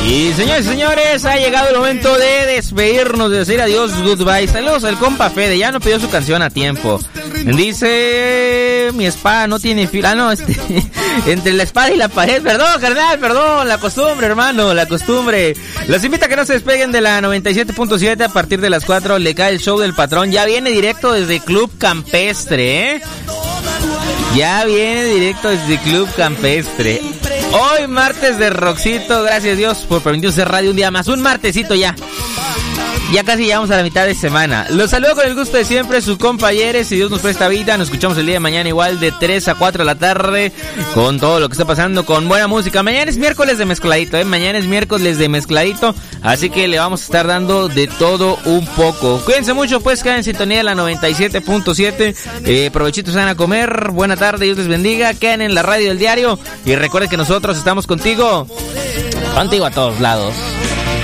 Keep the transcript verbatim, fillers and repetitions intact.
Y señores y señores, ha llegado el momento de despedirnos, de decir adiós, goodbye. Saludos al compa Fede, ya no pidió su canción a tiempo. Dice, mi espada no tiene fila. Ah, no, este, entre la espada y la pared. Perdón, carnal, perdón, la costumbre, hermano, la costumbre. Los invito a que no se despeguen de la noventa y siete punto siete. A partir de las cuatro le cae el show del patrón. Ya viene directo desde Club Campestre, ¿eh? Ya viene directo desde Club Campestre. Hoy martes de Roxito, gracias Dios por permitirnos hacer radio un día más. Un martesito ya. Ya casi llegamos a la mitad de semana. Los saludo con el gusto de siempre, sus compañeros. Si Dios nos presta vida, nos escuchamos el día de mañana igual de tres a cuatro de la tarde. Con todo lo que está pasando, con buena música. Mañana es miércoles de mezcladito, ¿eh? Mañana es miércoles de mezcladito. Así que le vamos a estar dando de todo un poco. Cuídense mucho, pues, queden en sintonía de la noventa y siete punto siete. Eh, provechitos, van a comer. Buena tarde, Dios les bendiga. Queden en la radio del diario. Y recuerden que nosotros estamos contigo. Contigo a todos lados.